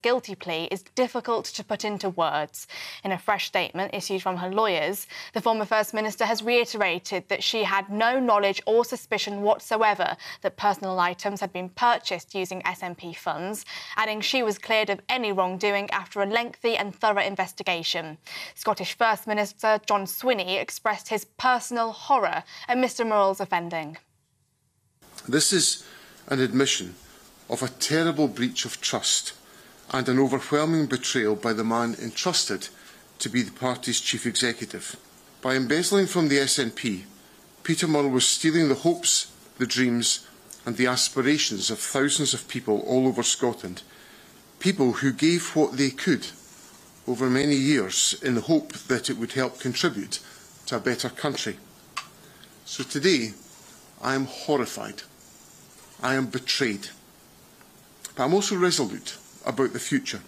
guilty plea is difficult to put into words. In a fresh statement issued from her lawyers, the former First Minister has reiterated that she had no knowledge or suspicion whatsoever that personal items had been purchased using SNP funds, adding she was cleared of any wrongdoing after a lengthy and thorough investigation. Scottish First Minister John Swinney expressed his personal horror at Mr Murrell's offending. This is an admission of a terrible breach of trust and an overwhelming betrayal by the man entrusted to be the party's chief executive. By embezzling from the SNP, Peter Murrell was stealing the hopes, the dreams and the aspirations of thousands of people all over Scotland, people who gave what they could over many years in the hope that it would help contribute to a better country. So today, I am horrified. I am betrayed. But I'm also resolute about the future.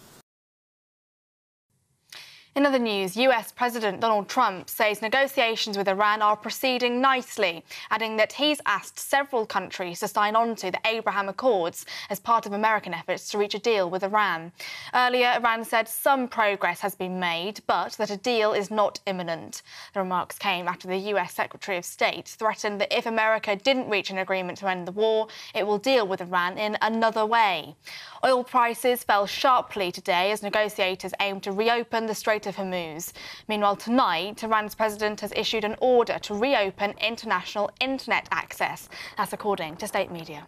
In other news, US President Donald Trump says negotiations with Iran are proceeding nicely, adding that he's asked several countries to sign on to the Abraham Accords as part of American efforts to reach a deal with Iran. Earlier, Iran said some progress has been made, but that a deal is not imminent. The remarks came after the US Secretary of State threatened that if America didn't reach an agreement to end the war, it will deal with Iran in another way. Oil prices fell sharply today as negotiators aim to reopen the Strait of Hormuz. Meanwhile, tonight, Iran's president has issued an order to reopen international internet access. That's according to state media.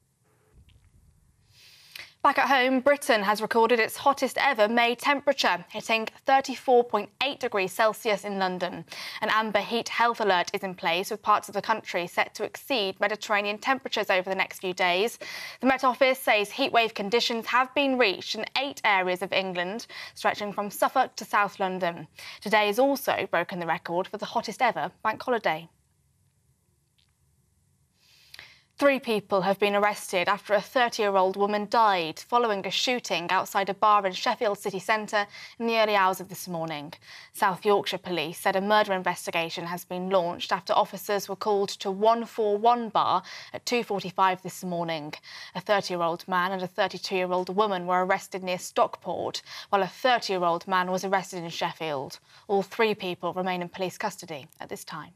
Back at home, Britain has recorded its hottest ever May temperature, hitting 34.8 degrees Celsius in London. An amber heat health alert is in place, with parts of the country set to exceed Mediterranean temperatures over the next few days. The Met Office says heatwave conditions have been reached in 8 areas of England, stretching from Suffolk to South London. Today has also broken the record for the hottest ever bank holiday. 3 people have been arrested after a 30-year-old woman died following a shooting outside a bar in Sheffield city centre in the early hours of this morning. South Yorkshire Police said a murder investigation has been launched after officers were called to 141 bar at 2:45 this morning. A 30-year-old man and a 32-year-old woman were arrested near Stockport, while a 30-year-old man was arrested in Sheffield. All 3 people remain in police custody at this time.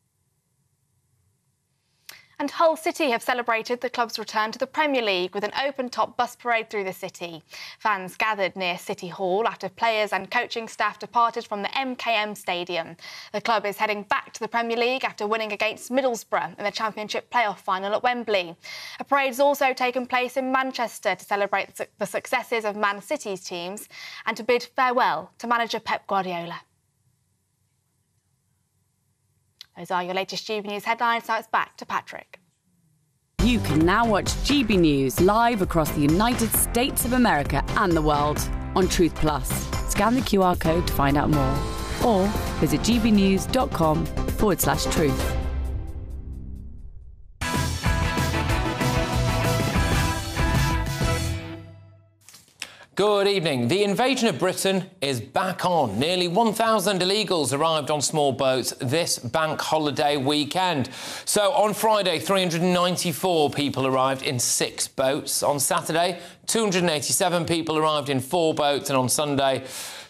And Hull City have celebrated the club's return to the Premier League with an open-top bus parade through the city. Fans gathered near City Hall after players and coaching staff departed from the MKM Stadium. The club is heading back to the Premier League after winning against Middlesbrough in the Championship playoff final at Wembley. A parade has also taken place in Manchester to celebrate the successes of Man City's teams and to bid farewell to manager Pep Guardiola. Those are your latest GB News headlines. Now it's back to Patrick. You can now watch GB News live across the United States of America and the world on Truth Plus. Scan the QR code to find out more or visit gbnews.com/truth. Good evening. The invasion of Britain is back on. Nearly 1,000 illegals arrived on small boats this bank holiday weekend. So on Friday, 394 people arrived in 6 boats. On Saturday, 287 people arrived in 4 boats. And on Sunday,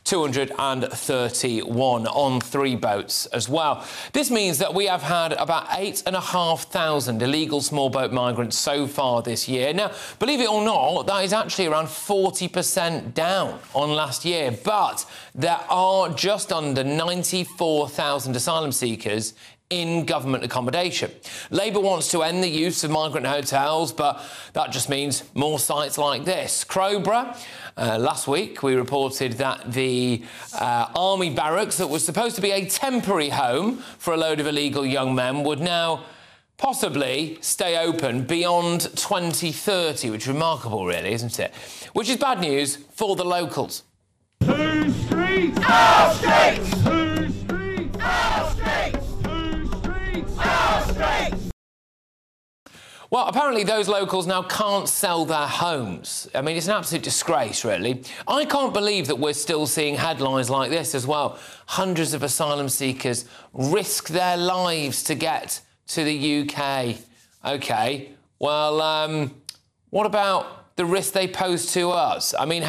231 on 3 boats as well. This means that we have had about 8,500 illegal small boat migrants so far this year. Now, believe it or not, that is actually around 40% down on last year. But there are just under 94,000 asylum seekers in government accommodation. Labour wants to end the use of migrant hotels, but that just means more sites like this. Crowborough, last week we reported that the army barracks that was supposed to be a temporary home for a load of illegal young men would now possibly stay open beyond 2030, which is remarkable, really, isn't it? Which is bad news for the locals. 2 streets! Our streets! 2 streets! Our streets! Well, apparently those locals now can't sell their homes. I mean, it's an absolute disgrace, really. I can't believe that we're still seeing headlines like this as well. Hundreds of asylum seekers risk their lives to get to the UK. OK, well, what about the risk they pose to us? I mean,